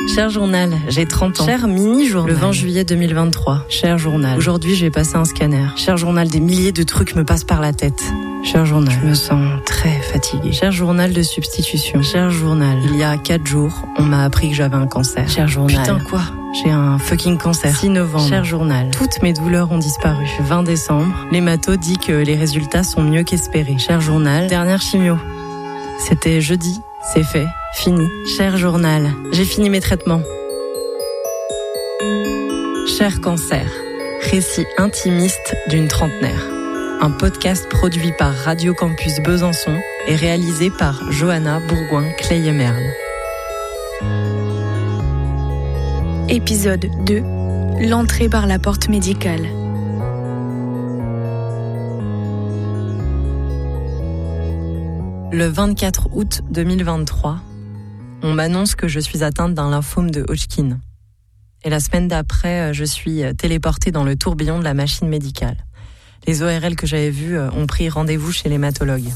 Cher journal, j'ai 30 ans. Cher mini-journal, le 20 juillet 2023. Cher journal, aujourd'hui j'ai passé un scanner. Cher journal, des milliers de trucs me passent par la tête. Cher journal, je me sens très fatiguée. Cher journal de substitution. Cher journal, il y a 4 jours, on m'a appris que j'avais un cancer. Cher journal. Putain quoi, j'ai un fucking cancer. 6 novembre. Cher journal, toutes mes douleurs ont disparu. 20 décembre, l'hémato dit que les résultats sont mieux qu'espérés. Cher journal, dernière chimio. C'était jeudi, c'est fait, fini. Cher journal, j'ai fini mes traitements. Cher cancer, récit intimiste d'une trentenaire. Un podcast produit par Radio Campus Besançon et réalisé par Johanna Bourgoin-Cleyemerle. Épisode 2. L'entrée par la porte médicale. Le 24 août 2023, on m'annonce que je suis atteinte d'un lymphome de Hodgkin. Et la semaine d'après, je suis téléportée dans le tourbillon de la machine médicale. Les ORL que j'avais vus ont pris rendez-vous chez l'hématologue.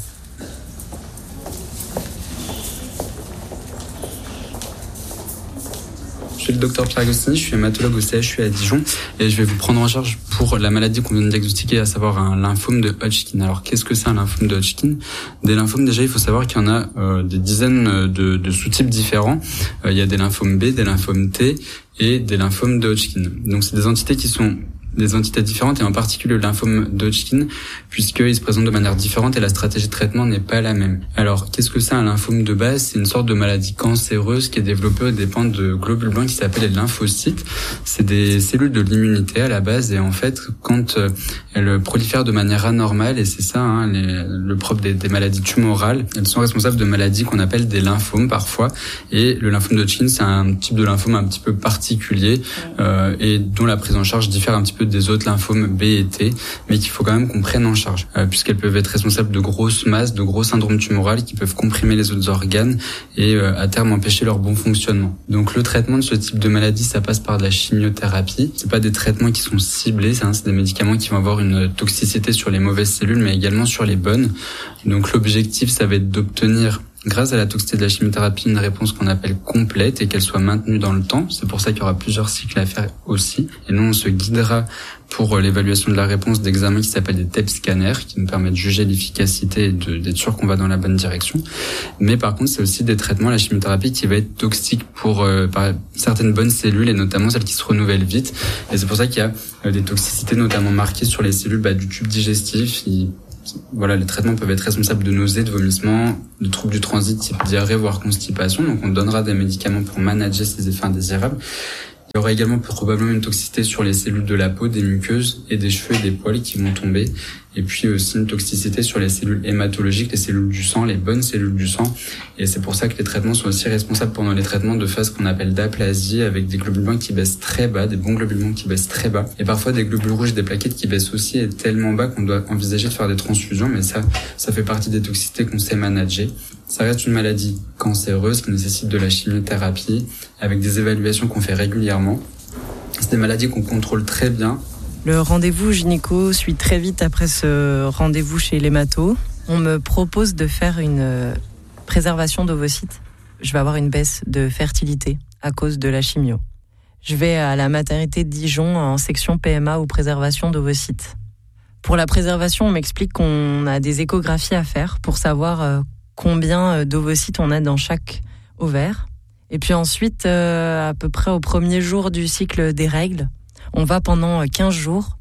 Je suis le docteur Pierre Agostini, je suis hématologue au CHU à Dijon et je vais vous prendre en charge pour la maladie qu'on vient de diagnostiquer, à savoir un lymphome de Hodgkin. Alors qu'est-ce que c'est un lymphome de Hodgkin ? Des lymphomes, déjà il faut savoir qu'il y en a des dizaines de sous-types différents. Il y a des lymphomes B, des lymphomes T et des lymphomes de Hodgkin. Donc c'est des entités qui sont des entités différentes et en particulier le lymphome de Hodgkin puisqu'il se présente de manière différente et la stratégie de traitement n'est pas la même. Alors, qu'est-ce que c'est un lymphome de base ? C'est une sorte de maladie cancéreuse qui est développée aux dépens de globules blancs qui s'appellent les lymphocytes. C'est des cellules de l'immunité à la base et en fait, quand elles prolifèrent de manière anormale, et c'est ça le propre des maladies tumorales, elles sont responsables de maladies qu'on appelle des lymphomes parfois. Et le lymphome de Hodgkin, c'est un type de lymphome un petit peu particulier et dont la prise en charge diffère un petit peu des autres lymphomes B et T, mais qu'il faut quand même qu'on prenne en charge, puisqu'elles peuvent être responsables de grosses masses, de gros syndromes tumoraux qui peuvent comprimer les autres organes et à terme empêcher leur bon fonctionnement. Donc le traitement de ce type de maladie, ça passe par de la chimiothérapie. C'est pas des traitements qui sont ciblés, c'est des médicaments qui vont avoir une toxicité sur les mauvaises cellules, mais également sur les bonnes. Donc l'objectif, ça va être d'obtenir, grâce à la toxicité de la chimiothérapie, une réponse qu'on appelle complète et qu'elle soit maintenue dans le temps. C'est pour ça qu'il y aura plusieurs cycles à faire aussi. Et nous, on se guidera pour l'évaluation de la réponse d'examens qui s'appellent des TEP scanners, qui nous permettent de juger l'efficacité et d'être sûr qu'on va dans la bonne direction. Mais par contre, c'est aussi des traitements, la chimiothérapie, qui va être toxique pour certaines bonnes cellules et notamment celles qui se renouvellent vite. Et c'est pour ça qu'il y a des toxicités notamment marquées sur les cellules du tube digestif. Voilà, les traitements peuvent être responsables de nausées, de vomissements, de troubles du transit, type diarrhée, voire constipation. Donc, on donnera des médicaments pour manager ces effets indésirables. Il y aura également probablement une toxicité sur les cellules de la peau, des muqueuses et des cheveux et des poils qui vont tomber. Et puis aussi une toxicité sur les cellules hématologiques, les cellules du sang, les bonnes cellules du sang. Et c'est pour ça que les traitements sont aussi responsables pendant les traitements de phase qu'on appelle d'aplasie, avec des globules blancs qui baissent très bas, des bons globules blancs qui baissent très bas. Et parfois des globules rouges, des plaquettes qui baissent aussi et tellement bas qu'on doit envisager de faire des transfusions. Mais ça fait partie des toxicités qu'on sait manager. Ça reste une maladie cancéreuse qui nécessite de la chimiothérapie avec des évaluations qu'on fait régulièrement. C'est des maladies qu'on contrôle très bien. Le rendez-vous gynéco suit très vite après ce rendez-vous chez l'hémato. On me propose de faire une préservation d'ovocytes. Je vais avoir une baisse de fertilité à cause de la chimio. Je vais à la maternité de Dijon en section PMA ou préservation d'ovocytes. Pour la préservation, on m'explique qu'on a des échographies à faire pour savoir combien d'ovocytes on a dans chaque ovaire. Et puis ensuite, à peu près au premier jour du cycle des règles, on va pendant 15 jours,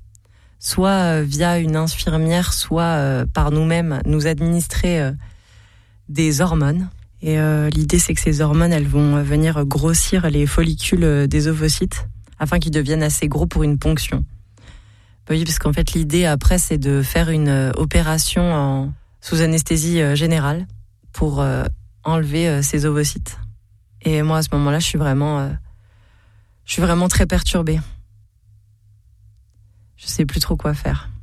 soit via une infirmière, soit par nous-mêmes, nous administrer des hormones. Et l'idée, c'est que ces hormones, elles vont venir grossir les follicules des ovocytes afin qu'ils deviennent assez gros pour une ponction. Oui, parce qu'en fait, l'idée après, c'est de faire une opération sous anesthésie générale pour enlever ces ovocytes. Et moi, à ce moment-là, je suis vraiment très perturbée. Je sais plus trop quoi faire.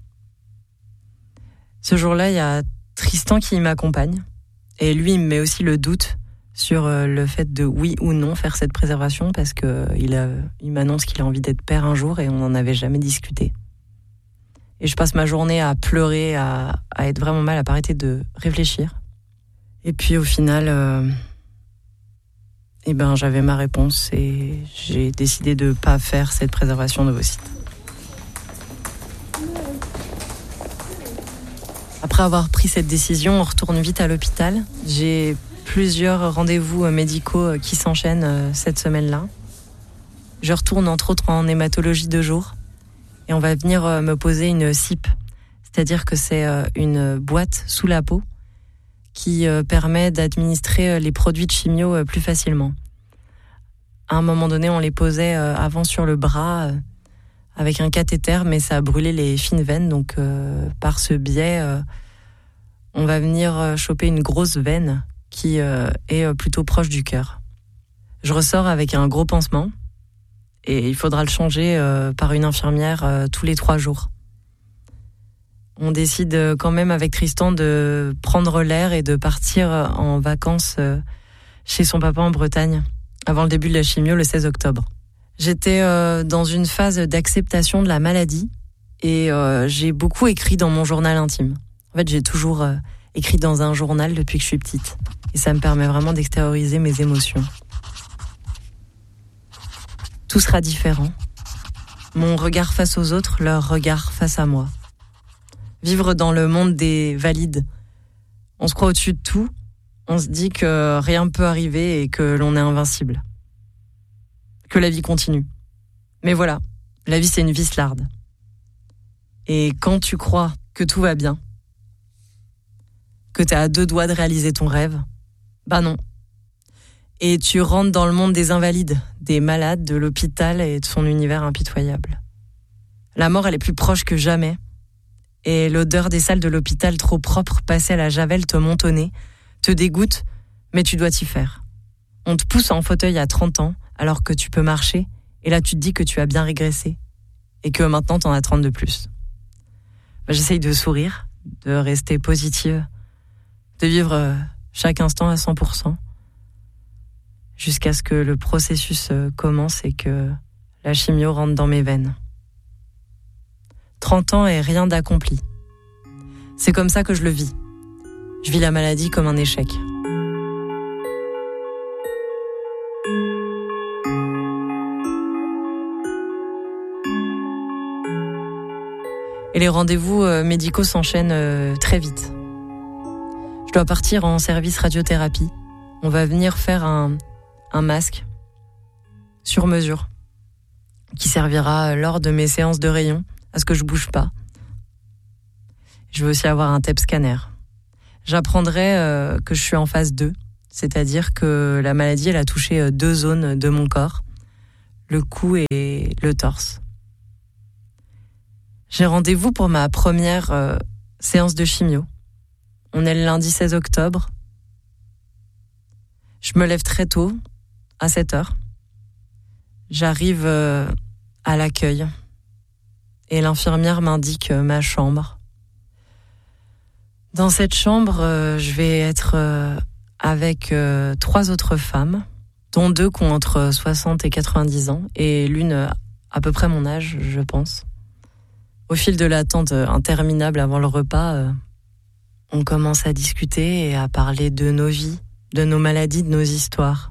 Ce jour-là, il y a Tristan qui m'accompagne. Et lui, il me met aussi le doute sur le fait de oui ou non faire cette préservation parce il m'annonce qu'il a envie d'être père un jour et on n'en avait jamais discuté. Et je passe ma journée à pleurer, à être vraiment mal, à pas arrêter de réfléchir. Et puis au final, Et j'avais ma réponse et j'ai décidé de ne pas faire cette préservation d'ovocytes. Après avoir pris cette décision, on retourne vite à l'hôpital. J'ai plusieurs rendez-vous médicaux qui s'enchaînent cette semaine-là. Je retourne entre autres en hématologie 2 jours et on va venir me poser une CIP, c'est-à-dire que c'est une boîte sous la peau qui permet d'administrer les produits de chimio plus facilement. À un moment donné, on les posait avant sur le bras avec un cathéter, mais ça a brûlé les fines veines, donc par ce biais, on va venir choper une grosse veine qui est plutôt proche du cœur. Je ressors avec un gros pansement et il faudra le changer par une infirmière tous les 3 jours. On décide quand même avec Tristan de prendre l'air et de partir en vacances chez son papa en Bretagne, avant le début de la chimio, le 16 octobre. J'étais dans une phase d'acceptation de la maladie et j'ai beaucoup écrit dans mon journal intime. En fait, j'ai toujours écrit dans un journal depuis que je suis petite. Et ça me permet vraiment d'extérioriser mes émotions. Tout sera différent. Mon regard face aux autres, leur regard face à moi. Vivre dans le monde des valides. On se croit au-dessus de tout. On se dit que rien ne peut arriver et que l'on est invincible. Que la vie continue. Mais voilà, la vie c'est une vislarde. Et quand tu crois que tout va bien, que t'es à 2 doigts de réaliser ton rêve, non. Et tu rentres dans le monde des invalides, des malades, de l'hôpital et de son univers impitoyable. La mort, elle est plus proche que jamais. Et l'odeur des salles de l'hôpital trop propres, passées à la javel, te monte au nez, te dégoûte, mais tu dois t'y faire. On te pousse en fauteuil à 30 ans, alors que tu peux marcher, et là tu te dis que tu as bien régressé, et que maintenant t'en as 30 de plus. J'essaye de sourire, de rester positive, de vivre chaque instant à 100%, jusqu'à ce que le processus commence et que la chimio rentre dans mes veines. 30 ans et rien d'accompli. C'est comme ça que je le vis. Je vis la maladie comme un échec. Et les rendez-vous médicaux s'enchaînent très vite. Je dois partir en service radiothérapie. On va venir faire un masque sur mesure qui servira lors de mes séances de rayon à ce que je bouge pas. Je veux aussi avoir un TEP scanner. J'apprendrai que je suis en phase 2, c'est-à-dire que la maladie elle a touché 2 zones de mon corps, le cou et le torse. J'ai rendez-vous pour ma première séance de chimio. On est le lundi 16 octobre. Je me lève très tôt, à 7h. J'arrive à l'accueil et l'infirmière m'indique ma chambre. Dans cette chambre, je vais être avec 3 autres femmes, dont 2 qui ont entre 60 et 90 ans, et l'une à peu près mon âge, je pense. Au fil de l'attente interminable avant le repas, on commence à discuter et à parler de nos vies, de nos maladies, de nos histoires.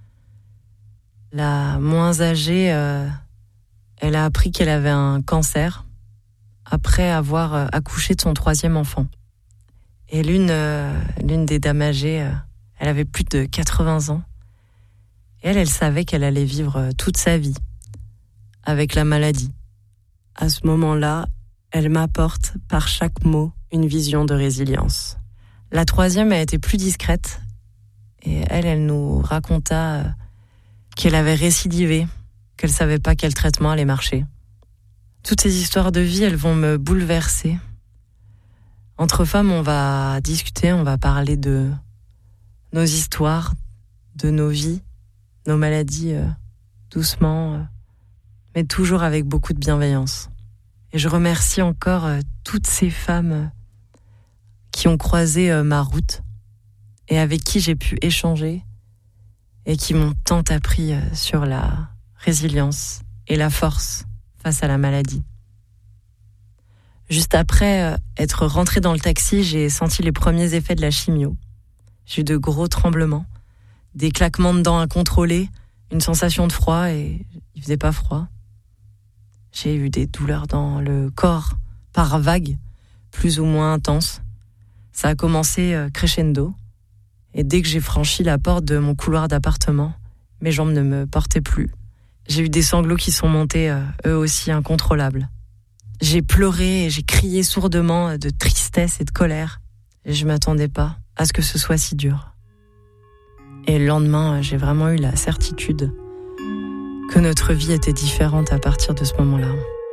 La moins âgée, elle a appris qu'elle avait un cancer après avoir accouché de son 3e enfant. Et l'une des dames âgées, elle avait plus de 80 ans. Et elle savait qu'elle allait vivre toute sa vie avec la maladie. À ce moment-là, elle m'apporte par chaque mot une vision de résilience. La 3e a été plus discrète et elle nous raconta qu'elle avait récidivé, qu'elle savait pas quel traitement allait marcher. Toutes ces histoires de vie, elles vont me bouleverser. Entre femmes, on va discuter, on va parler de nos histoires, de nos vies, nos maladies, doucement, mais toujours avec beaucoup de bienveillance. Et je remercie encore toutes ces femmes qui ont croisé ma route et avec qui j'ai pu échanger et qui m'ont tant appris sur la résilience et la force face à la maladie. Juste après être rentrée dans le taxi, j'ai senti les premiers effets de la chimio. J'ai eu de gros tremblements, des claquements de dents incontrôlés, une sensation de froid et il faisait pas froid. J'ai eu des douleurs dans le corps par vagues, plus ou moins intenses. Ça a commencé crescendo et dès que j'ai franchi la porte de mon couloir d'appartement, mes jambes ne me portaient plus. J'ai eu des sanglots qui sont montés, eux aussi incontrôlables. J'ai pleuré et j'ai crié sourdement de tristesse et de colère. Et je m'attendais pas à ce que ce soit si dur. Et le lendemain, j'ai vraiment eu la certitude que notre vie était différente à partir de ce moment-là.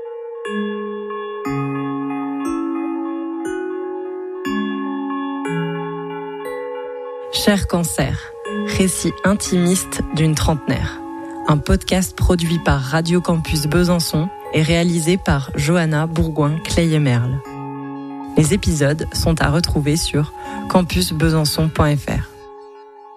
Cher cancer, récit intimiste d'une trentenaire. Un podcast produit par Radio Campus Besançon et réalisé par Johanna Bourgoin-Cleyer-Merle. Les épisodes sont à retrouver sur campusbesançon.fr.